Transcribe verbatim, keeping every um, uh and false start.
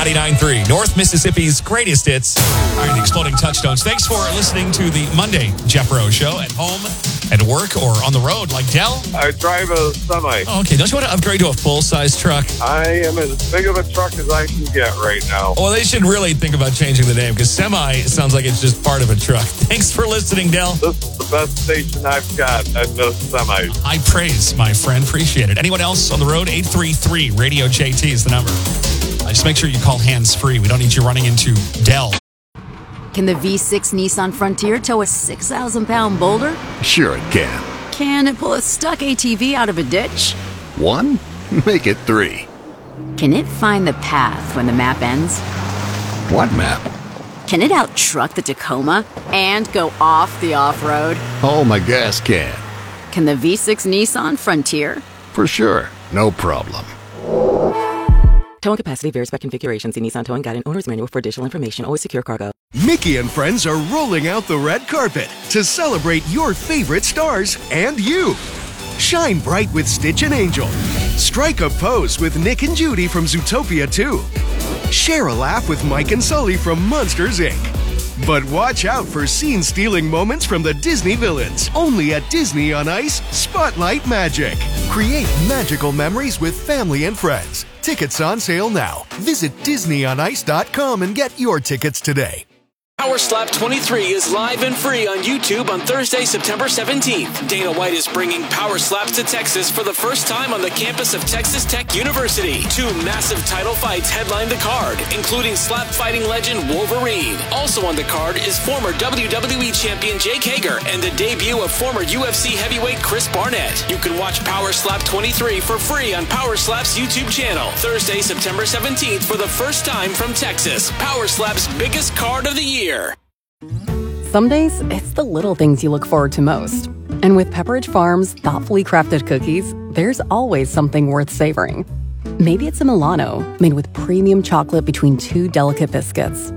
ninety-nine point three, North Mississippi's greatest hits. All right, the Exploding Touchstones. Thanks for listening to the Monday Jeff Burrows Show at home, at work, or on the road, like Dell. I drive a semi. Oh, okay, don't you want to upgrade to a full-size truck? I am as big of a truck as I can get right now. Well, they should really think about changing the name, because semi sounds like it's just part of a truck. Thanks for listening, Dell. This is the best station I've got at the semi. High praise, my friend. Appreciate it. Anyone else on the road? eight three three, radio J T is the number. Uh, just make sure you call hands-free. We don't need you running into Dell. Can the V six Nissan Frontier tow a six thousand pound boulder? Sure it can. Can it pull a stuck A T V out of a ditch? One? Make it three. Can it find the path when the map ends? What map? Can it out-truck the Tacoma and go off the off-road? Oh, my gas can. Can the V six Nissan Frontier? For sure. No problem. Towing capacity varies by configuration. See Nissan Towing Guide and Owner's Manual for additional information. Always secure cargo. Mickey and friends are rolling out the red carpet to celebrate your favorite stars and you. Shine bright with Stitch and Angel. Strike a pose with Nick and Judy from Zootopia two. Share a laugh with Mike and Sully from Monsters, Incorporated. But watch out for scene-stealing moments from the Disney villains. Only at Disney on Ice, Spotlight Magic. Create magical memories with family and friends. Tickets on sale now. Visit Disney on Ice dot com and get your tickets today. Power Slap twenty-three is live and free on YouTube on Thursday, September seventeenth. Dana White is bringing Power Slaps to Texas for the first time on the campus of Texas Tech University. Two massive title fights headline the card, including slap fighting legend Wolverine. Also on the card is former W W E champion Jake Hager and the debut of former U F C heavyweight Chris Barnett. You can watch Power Slap twenty-three for free on Power Slap's YouTube channel. Thursday, September seventeenth for the first time from Texas. Power Slap's biggest card of the year. Some days, it's the little things you look forward to most. And with Pepperidge Farm's thoughtfully crafted cookies, there's always something worth savoring. Maybe it's a Milano, made with premium chocolate between two delicate biscuits.